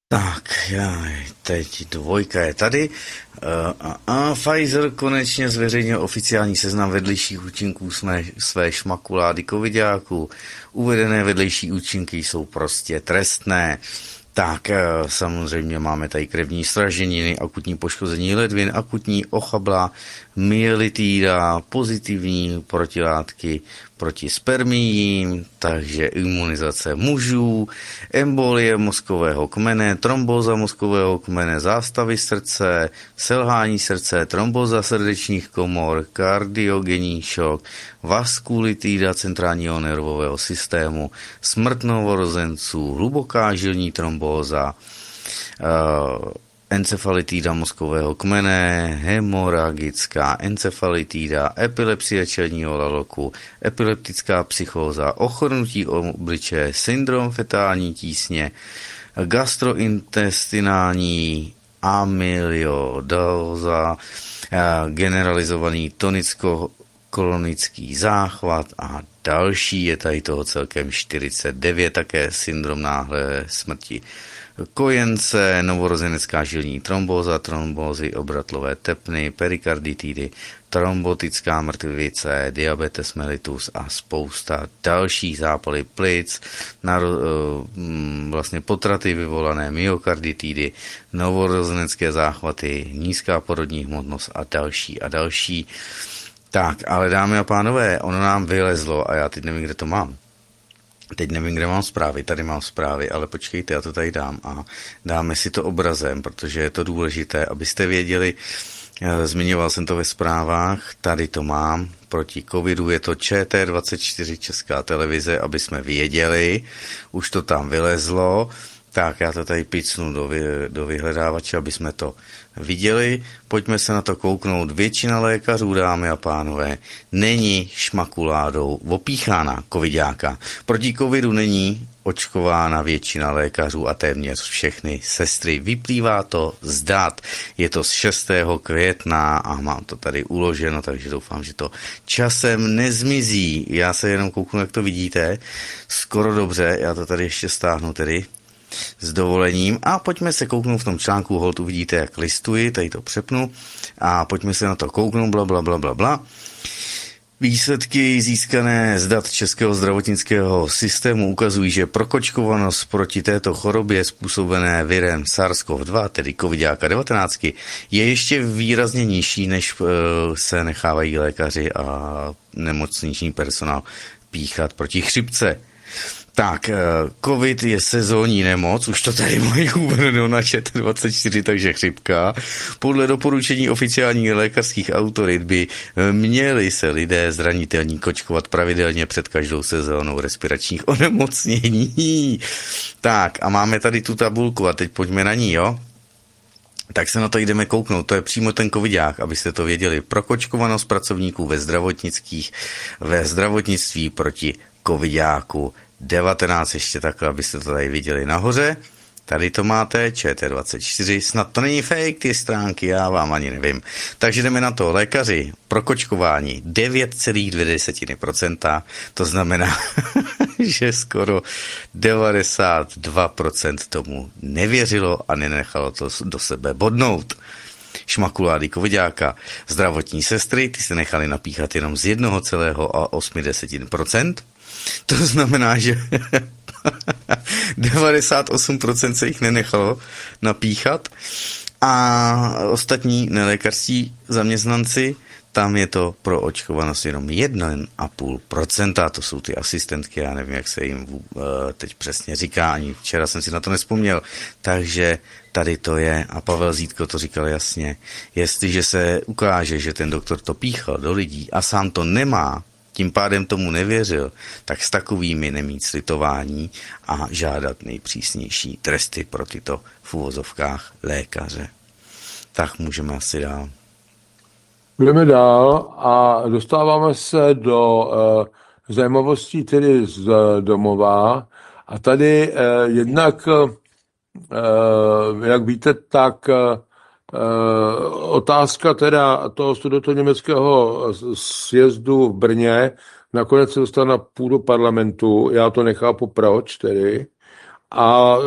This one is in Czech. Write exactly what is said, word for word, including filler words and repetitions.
Tak, já, teď dvojka je tady. A, a Pfizer konečně zveřejnil oficiální seznam vedlejších účinků své, své šmakulády covidáků. Uvedené vedlejší účinky jsou prostě trestné. Tak samozřejmě máme tady krevní sraženiny, akutní poškození ledvin, akutní ochabla, myelitída, pozitivní protilátky proti spermiím, takže imunizace mužů, embolie mozkového kmene, trombóza mozkového kmene, zástavy srdce, selhání srdce, trombóza srdečních komor, kardiogenní šok, vaskulitída centrálního nervového systému, smrt novorozenců, hluboká žilní trombóza, uh, encefalitída mozkového kmene, hemoragická encefalitída, epilepsie čelního laloku, epileptická psychóza, ochrnutí obličeje, syndrom fetální tísně, gastrointestinální amyloidóza, generalizovaný tonicko-kolonický záchvat a další. Je tady toho celkem čtyřicet devět, také syndrom náhlé smrti kojence, novorozenecká žilní trombóza, trombózy obratlové tepny, perikarditidy, trombotická mrtvice, diabetes mellitus a spousta dalších, zápaly plic, naro, vlastně potraty vyvolané myokarditidy, novorozenecké záchvaty, nízká porodní hmotnost a další a další. Tak, ale dámy a pánové, ono nám vylezlo a já teď nevím, kde to mám. Teď nevím, kde mám zprávy, tady mám zprávy, ale počkejte, já to tady dám a dáme si to obrazem, protože je to důležité, abyste věděli, zmiňoval jsem to ve zprávách, tady to mám, proti covidu je to Č T dvacet čtyři Česká televize, aby jsme věděli, už to tam vylezlo, tak já to tady picnu do, vy, do vyhledávače, aby jsme to viděli. Pojďme se na to kouknout. Většina lékařů, dámy a pánové, není šmakuládou opíchána covidáka. Proti covidu není očkována většina lékařů a téměř všechny sestry. Vyplývá to z dat. Je to z šestého května a mám to tady uloženo, takže doufám, že to časem nezmizí. Já se jenom kouknu, jak to vidíte. Skoro dobře, já to tady ještě stáhnu tedy s dovolením a pojďme se kouknout v tom článku, hold uvidíte, jak listuji, tady to přepnu a pojďme se na to kouknout, bla, bla, bla, bla, bla. Výsledky získané z dat Českého zdravotnického systému ukazují, že prokočkovanost proti této chorobě způsobené virem SARS-CoV dva, tedy covidáka devatenáct, je ještě výrazně nižší, než se nechávají lékaři a nemocniční personál píchat proti chřipce. Tak, covid je sezónní nemoc, už to tady mají uvedeno na Č T dvacet čtyři, takže chřipka. Podle doporučení oficiálních lékařských autorit by měli se lidé zranitelní kočkovat pravidelně před každou sezónou respiračních onemocnění. Tak, a máme tady tu tabulku a teď pojďme na ní, jo? Tak se na to jdeme kouknout, to je přímo ten covidák, abyste to věděli. Prokočkovanost pracovníků ve zdravotnických, ve zdravotnictví proti covidáku devatenáct, ještě takhle, abyste to tady viděli nahoře. Tady to máte, Č T dvacet čtyři, snad to není fake, ty stránky, já vám ani nevím. Takže jdeme na to, lékaři, prokočkování devět celá dvě procenta, to znamená, že skoro devadesát dva procent tomu nevěřilo a nenechalo to do sebe bodnout. Šmakulády covidáka, zdravotní sestry, ty se nechali napíchat jenom z jedna celá osm procenta. To znamená, že devadesát osm procent se jich nenechalo napíchat a ostatní nelékařští zaměstnanci, tam je to pro očkovanost jenom jedna celá pět procenta, to jsou ty asistentky, já nevím, jak se jim teď přesně říká, ani včera jsem si na to nespomněl, takže tady to je a Pavel Zítko to říkal jasně, jestliže se ukáže, že ten doktor to píchal do lidí a sám to nemá, tím pádem tomu nevěřil, tak s takovými nemít slitování a žádat nejpřísnější tresty pro tyto v uvozovkách lékaře. Tak můžeme asi dál. Budeme dál a dostáváme se do uh, zajímavostí tedy z domova a tady uh, jednak, uh, jak víte, tak uh, otázka teda toho sudetoněmeckého sjezdu v Brně nakonec se dostala na půdu parlamentu, já to nechápu proč tedy, a